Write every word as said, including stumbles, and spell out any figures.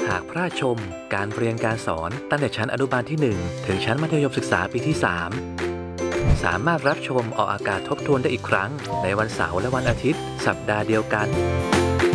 หากพลาดชมการเรียนการสอนตั้งแต่ชั้นอนุบาลที่ หนึ่ง ถึงชั้นมัธยมศึกษาปีที่ สาม สามารถรับชมออกอากาศทบทวนได้อีกครั้งในวันเสาร์และวันอาทิตย์สัปดาห์เดียวกัน